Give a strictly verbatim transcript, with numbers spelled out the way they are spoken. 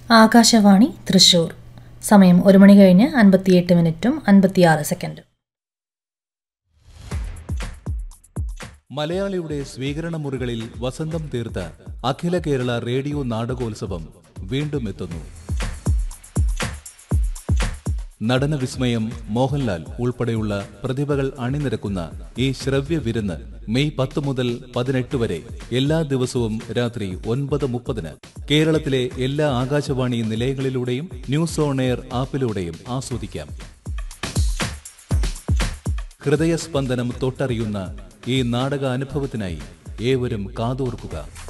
ആകാശവാണി തൃശൂർ. സമയം ഒരു മണി കഴിഞ്ഞ് അൻപത്തിയെട്ട് മിനിറ്റും അൻപത്തിയാറ് സെക്കൻഡും. മലയാളിയുടെ സ്വീകരണ മുറികളിൽ വസന്തം തീർത്ത അഖില കേരള റേഡിയോ നാടകോത്സവം വീണ്ടും എത്തുന്നു. നടന വിസ്മയം മോഹൻലാൽ ഉൾപ്പെടെയുള്ള പ്രതിഭകൾ അണിനിരക്കുന്ന ഈ ശ്രവ്യ വിരുന്ന് മെയ് പത്ത് മുതൽ പതിനെട്ട് വരെ എല്ലാ ദിവസവും രാത്രി ഒൻപത് മുപ്പതിന് കേരളത്തിലെ എല്ലാ ആകാശവാണി നിലയങ്ങളിലൂടെയും ന്യൂസ് ഓൺ എയർ ആപ്പിലൂടെയും ആസ്വദിക്കാം. ഹൃദയസ്പന്ദനം തൊട്ടറിയുന്ന ഈ നാടക അനുഭവത്തിനായി ഏവരും കാതോർക്കുക.